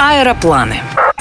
Аэропланы.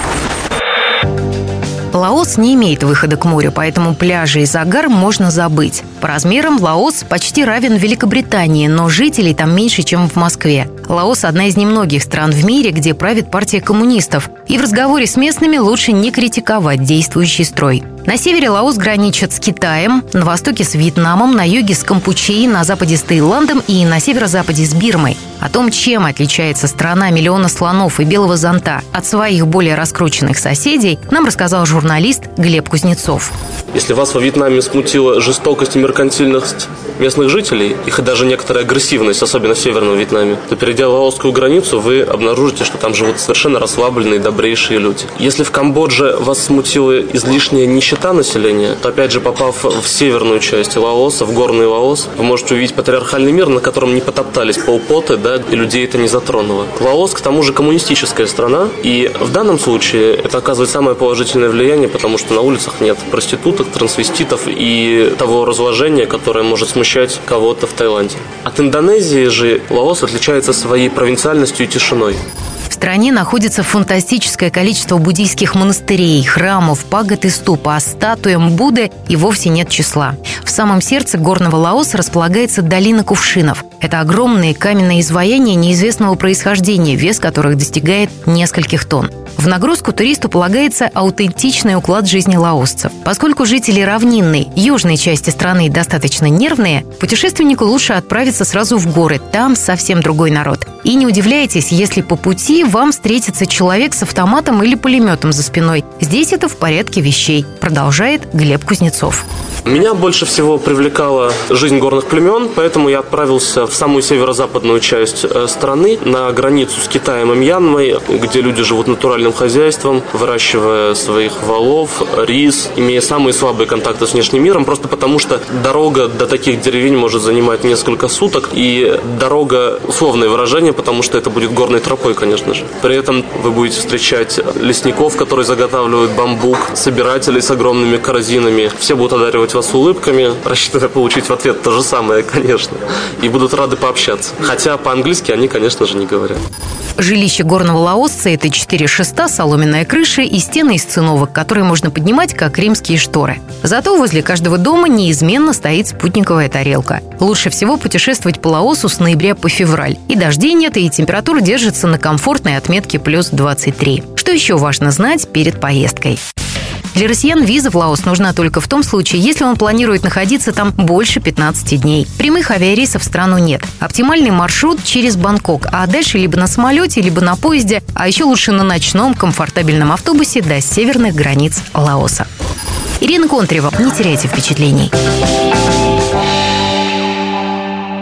Лаос не имеет выхода к морю, поэтому пляжи и загар можно забыть. По размерам Лаос почти равен Великобритании, но жителей там меньше, чем в Москве. Лаос – одна из немногих стран в мире, где правит партия коммунистов. И в разговоре с местными лучше не критиковать действующий строй. На севере Лаос граничит с Китаем, на востоке с Вьетнамом, на юге с Кампучией, на западе с Таиландом и на северо-западе с Бирмой. О том, чем отличается страна миллиона слонов и белого зонта от своих более раскрученных соседей, нам рассказал журналист Глеб Кузнецов. Если вас во Вьетнаме смутила жестокость и меркантильность местных жителей, их и даже некоторая агрессивность, особенно в Северном Вьетнаме, то, перейдя лаосскую границу, вы обнаружите, что там живут совершенно расслабленные, добрейшие люди. Если в Камбодже вас смутила излишняя нищета населения, то, опять же, попав в северную часть Лаоса, в горный Лаос, вы можете увидеть патриархальный мир, на котором не потоптались полпоты, и людей это не затронуло. Лаос, к тому же, коммунистическая страна, и в данном случае это оказывает самое положительное влияние, потому что на улицах нет проституток, трансвеститов и того разложения, которое может смущать кого-то в Таиланде. От Индонезии же Лаос отличается своей провинциальностью и тишиной. В стране находится фантастическое количество буддийских монастырей, храмов, пагод и ступ, а статуям Будды и вовсе нет числа. В самом сердце горного Лаоса располагается долина кувшинов. Это огромные каменные изваяния неизвестного происхождения, вес которых достигает нескольких тонн. В нагрузку туристу полагается аутентичный уклад жизни лаосцев. Поскольку жители равнинной, южной части страны достаточно нервные, путешественнику лучше отправиться сразу в горы, там совсем другой народ. И не удивляйтесь, если по пути вам встретится человек с автоматом или пулеметом за спиной. Здесь это в порядке вещей, продолжает Глеб Кузнецов. Меня больше всего привлекала жизнь горных племен, поэтому я отправился в самую северо-западную часть страны, на границу с Китаем и Мьянмой, где люди живут натуральным хозяйством, выращивая своих волов, рис, имея самые слабые контакты с внешним миром, просто потому что дорога до таких деревень может занимать несколько суток, и дорога — условное выражение, потому что это будет горной тропой, конечно же. При этом вы будете встречать лесников, которые заготавливают бамбук, собирателей с огромными корзинами. Все будут одаривать вас улыбками, рассчитывая получить в ответ то же самое, конечно, и будут рады пообщаться. Хотя по-английски они, конечно же, не говорят. Жилище горного лаосца – это 4 шеста, соломенная крыша и стены из циновок, которые можно поднимать, как римские шторы. Зато возле каждого дома неизменно стоит спутниковая тарелка. Лучше всего путешествовать по Лаосу с ноября по февраль. И дождей нет, и температура держится на комфортной отметке плюс 23. Что еще важно знать перед поездкой? Для россиян виза в Лаос нужна только в том случае, если он планирует находиться там больше 15 дней. Прямых авиарейсов в страну нет. Оптимальный маршрут через Бангкок, а дальше либо на самолете, либо на поезде, а еще лучше на ночном комфортабельном автобусе до северных границ Лаоса. Ирина Контрева. Не теряйте впечатлений.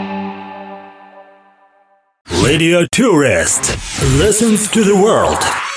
Radio Tourist. Listens to the world.